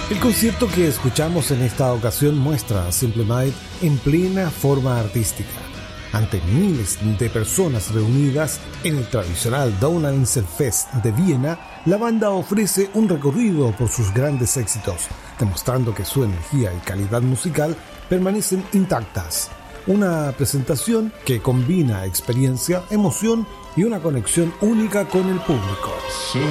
El concierto que escuchamos en esta ocasión muestra a Simple Minds en plena forma artística. Ante miles de personas reunidas en el tradicional Donauinselfest de Viena, la banda ofrece un recorrido por sus grandes éxitos, demostrando que su energía y calidad musical permanecen intactas. Una presentación que combina experiencia, emoción y una conexión única con el público.